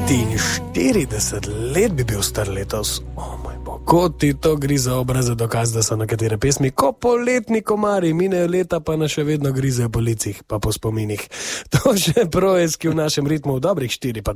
45 let bi bil star letos. Moj bog, kot ti to grize obraze dokaz, da so nekatere pesmi ko poletni komari, minejo leta pa nas še vedno grizejo po licih, pa po spominih. To še projeski v našem ritmu v dobrih 4 pa